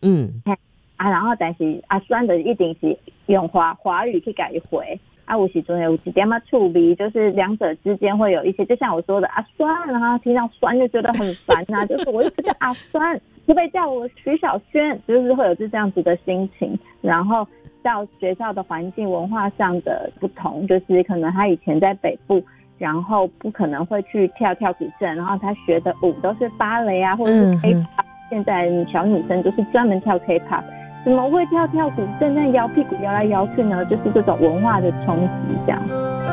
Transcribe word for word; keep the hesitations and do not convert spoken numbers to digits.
嗯啊，然后但是啊酸的一定是用华华语去给他回啊，有时阵有一点嘛触鼻，就是两者之间会有一些，就像我说的啊酸，然后听到酸就觉得很烦啊，就是我就不叫啊酸，可不可以叫我徐小萱，就是会有这样子的心情。然后到学校的环境文化上的不同，就是可能他以前在北部，然后不可能会去跳跳古镇，然后他学的舞都是芭蕾啊或者是 K-pop，、嗯、现在小女生就是专门跳 K-pop， 怎么会跳跳古镇，那摇屁股摇来摇去呢？就是这种文化的冲击这样。